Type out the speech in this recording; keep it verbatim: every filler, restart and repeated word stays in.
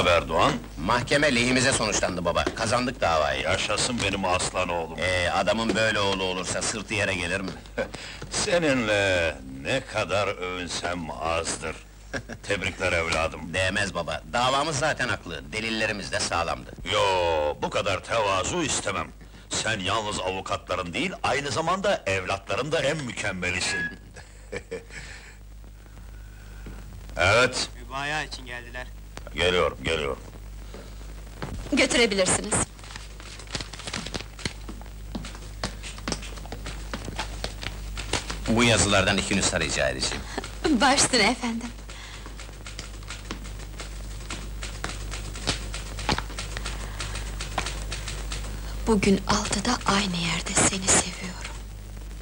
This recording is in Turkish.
haber Doğan? Mahkeme lehimize sonuçlandı baba, kazandık davayı. Yaşasın benim aslan oğlum! Ee, adamın böyle oğlu olursa sırtı yere gelir mi? Seninle ne kadar övünsem azdır. Tebrikler evladım! Değmez baba, davamız zaten haklı, delillerimiz de sağlamdı. Yo, bu kadar tevazu istemem. Sen yalnız avukatların değil, aynı zamanda evlatların da en mükemmelisin. Evet, Mübaya için geldiler. geliyorum, geliyorum. Götürebilirsiniz. Bu yazılardan iki nüsha rica edeceğim. Baş üstüne efendim. Bugün altıda aynı yerde seni seviyorum.